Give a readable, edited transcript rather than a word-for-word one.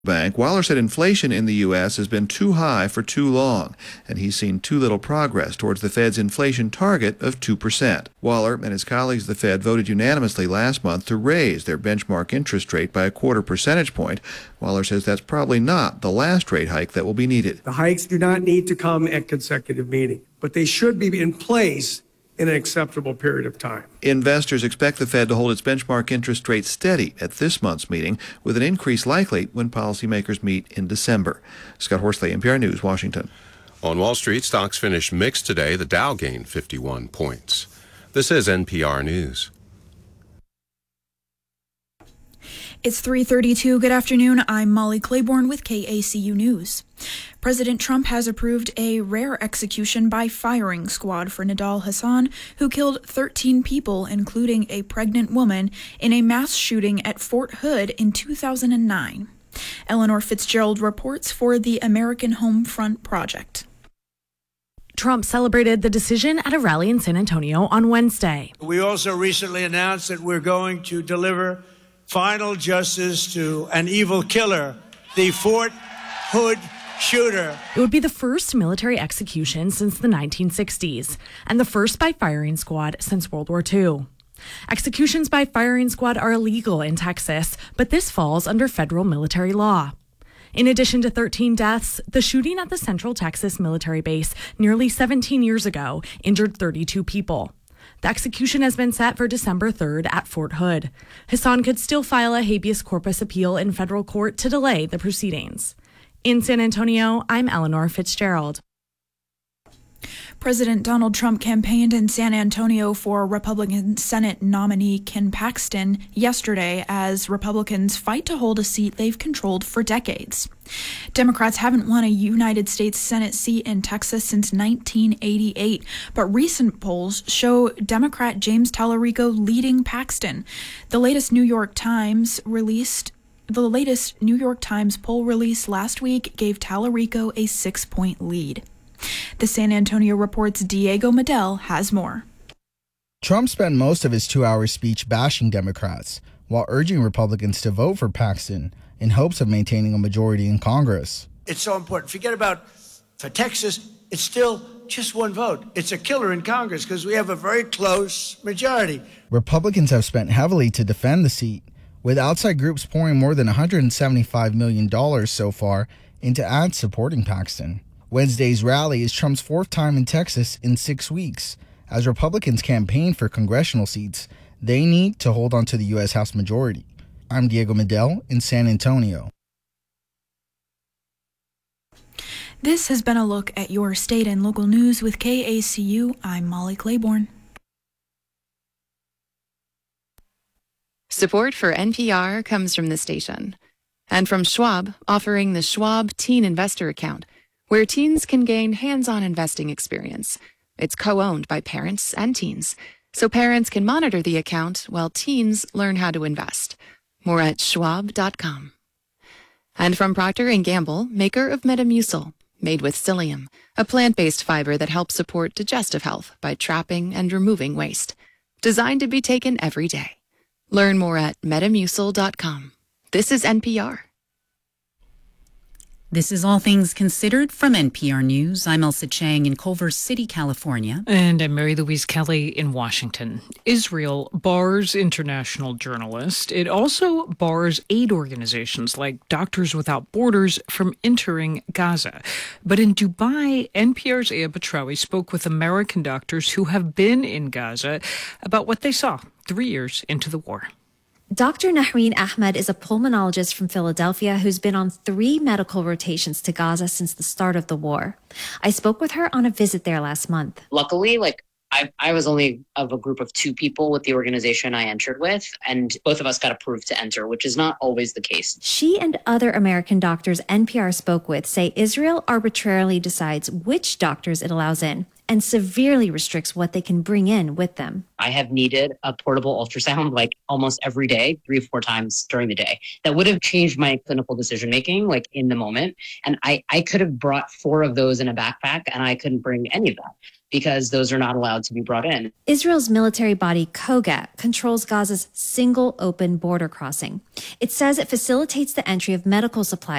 Bank, Waller said inflation in the U.S. has been too high for too long, and he's seen too little progress towards the Fed's inflation target of 2%. Waller and his colleagues at the Fed voted unanimously last month to raise their benchmark interest rate by a quarter percentage point. Waller says that's probably not the last rate hike that will be needed. The hikes do not need to come at consecutive meetings, but they should be in place in an acceptable period of time. Investors expect the Fed to hold its benchmark interest rate steady at this month's meeting, with an increase likely when policymakers meet in December. Scott Horsley, NPR News, Washington. On Wall Street, stocks finished mixed today. The Dow gained 51 points. This is NPR News. It's 3:32. Good afternoon. I'm Molly Claiborne with KACU News. President Trump has approved a rare execution by firing squad for Nidal Hasan, who killed 13 people, including a pregnant woman, in a mass shooting at Fort Hood in 2009. Eleanor Fitzgerald reports for the American Home Front Project. Trump celebrated the decision at a rally in San Antonio on Wednesday. We also recently announced that we're going to deliver final justice to an evil killer, the Fort Hood shooter. It would be the first military execution since the 1960s and the first by firing squad since World War II. Executions by firing squad are illegal in Texas, but this falls under federal military law. In addition to 13 deaths, the shooting at the Central Texas military base nearly 17 years ago injured 32 people. The execution has been set for December 3rd at Fort Hood. Hasan could still file a habeas corpus appeal in federal court to delay the proceedings. In San Antonio, I'm Eleanor Fitzgerald. President Donald Trump campaigned in San Antonio for Republican Senate nominee Ken Paxton yesterday as Republicans fight to hold a seat they've controlled for decades. Democrats haven't won a United States Senate seat in Texas since 1988, but recent polls show Democrat James Tallarico leading Paxton. The latest New York Times poll released last week gave Tallarico a 6-point lead. The San Antonio Report's Diego Medel has more. Trump spent most of his 2-hour speech bashing Democrats while urging Republicans to vote for Paxton in hopes of maintaining a majority in Congress. It's so important. Forget about for Texas, it's still just one vote. It's a killer in Congress because we have a very close majority. Republicans have spent heavily to defend the seat, with outside groups pouring more than $175 million so far into ads supporting Paxton. Wednesday's rally is Trump's 4th time in Texas in 6 weeks. As Republicans campaign for congressional seats, they need to hold on to the U.S. House majority. I'm Diego Medel in San Antonio. This has been a look at your state and local news with KACU. I'm Molly Claiborne. Support for NPR comes from the station and from Schwab, offering the Schwab Teen Investor Account, where teens can gain hands-on investing experience. It's co-owned by parents and teens, so parents can monitor the account while teens learn how to invest. More at schwab.com. And from Procter & Gamble, maker of Metamucil, made with psyllium, a plant-based fiber that helps support digestive health by trapping and removing waste. Designed to be taken every day. Learn more at metamucil.com. This is NPR. This is All Things Considered from NPR News. I'm Elsa Chang in Culver City, California. And I'm Mary Louise Kelly in Washington. Israel bars international journalists. It also bars aid organizations like Doctors Without Borders from entering Gaza. But in Dubai, NPR's Aya Batrawi spoke with American doctors who have been in Gaza about what they saw 3 years into the war. Dr. Nahreen Ahmed is a pulmonologist from Philadelphia who's been on 3 medical rotations to Gaza since the start of the war. I spoke with her on a visit there last month. Luckily, I was only of a group of 2 people with the organization I entered with, and both of us got approved to enter, which is not always the case. She and other American doctors NPR spoke with say Israel arbitrarily decides which doctors it allows in and severely restricts what they can bring in with them. I have needed a portable ultrasound almost every day, 3 or 4 times during the day. That would have changed my clinical decision-making in the moment. And I could have brought 4 of those in a backpack and I couldn't bring any of that. because those are not allowed to be brought in. Israel's military body Kogat controls Gaza's single open border crossing. It says it facilitates the entry of medical supplies